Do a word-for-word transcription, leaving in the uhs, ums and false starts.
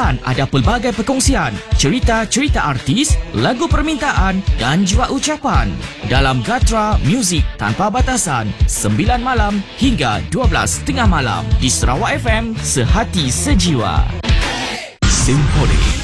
dan ada pelbagai perkongsian, cerita-cerita artis, lagu permintaan dan juga ucapan dalam Gatra Muzik Tanpa Batasan sembilan malam hingga dua belas tengah malam di Sarawak F M, sehati sejiwa. Simfonik.